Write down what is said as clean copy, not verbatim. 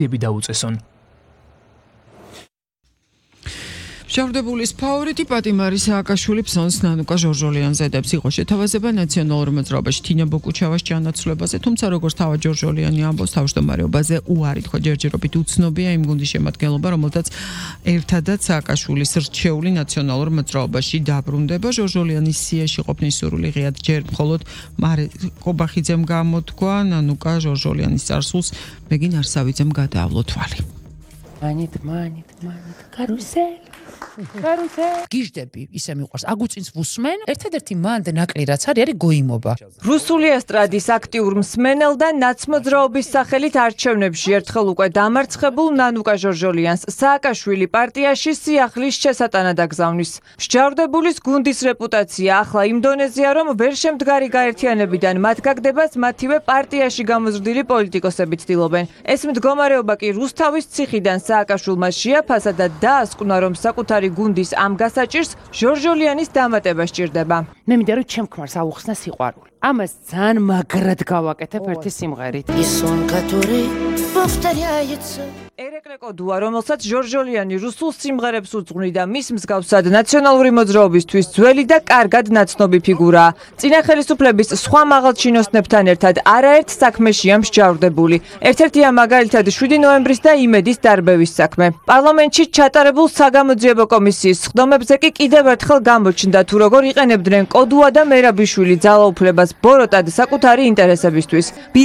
დაუწესონ. Შარდებულის ფავორიტი პატიმარი სააკაშვილი ფსონს ნანუკა ჟორჟოლიანზე დებს იყო შეთავაზება ნაციონალურ მოძრაობაში თინა ბოკუჩავას ჩანაცვლებაზე, თუმცა როგორც თავად ჟორჟოლიანი ამბობს თავმჯდომარეობაზე უარი თქვა ჯერჯერობით უცნობია იმ გუნდის შემადგენლობა, რომელთაც ერთადაც სააკაშვილის რჩეული ნაციონალურ მოძრაობაში დაბრუნდება. ჟორჟოლიანის სიაში ყოფნის სურვილი ღიად ჯერ მხოლოდ მარე კობახიძემ გამოთქვა, ნანუკა ჟორჟოლიანის წარსულს მეგინ არსავიძემ გადაავლო თვალი. Manit, карусель. გიჟდები ისე მიყვარს აგუწინს ვუსმენ ერთადერთი მანდ ნაკლი რაც არის გოიმობა რუსული ესტრადის აქტიურ მსმენელ და ნაცმოძრაობის სახელით არჩევნებში ერთხელ უკვე დამარცხებულ ნანუკა ჟორჟოლიანს სააკაშვილი პარტიაში სიახლის შესატანად აგზავნის. მსჯავრდებულის გუნდის რეპუტაცია ახლა იმ დონეზეა, რომ ვერ შემდგარი გაერთიანებიდან მათ გაგდებას მათივე პარტიაში გამოზრდილი პოლიტიკოსები ცდილობენ. ეს მდგომარეობა კი რუსთავის ციხიდან სააკაშვილმა შეაფასა და დაასკვნა, რომ საკუთარი გუნდის ამ გასაჭირს ჟორჟოლიანის დამატება სჭირდება. მე მინდა რომ ჩემ ქმარს აუხსნა სიყვარული. ამას ძალიან მაგრად გავაკეთებ ერთი სიმღერით. ერეკლე კოდუა, რომელსაც ჟორჟოლიანი რუსულ სიმღერებს უძღვნიდა, მის მსგავსად ნაციონალური მოძრაობისთვის ძველი და კარგად ნაცნობი ფიგურაა. წინა ხელისუფლების სხვა მაღალჩინოსნებთან ერთად არაერთ საქმეშია მსჯავრდებული. ერთ-ერთი ამ მაგალითად 7 ნოემბრის და იმედის დარბევის საქმე. პარლამენტში ჩატარებულ საგამოძიებო კომისიის სხდომებზე კი კიდევ ერთხელ გამოჩნდა, თუ როგორ იყენებდნენ კოდუა და მერაბიშვილი ძალაუფლებას ბოროტად საკუთარი ინტერესებისთვის.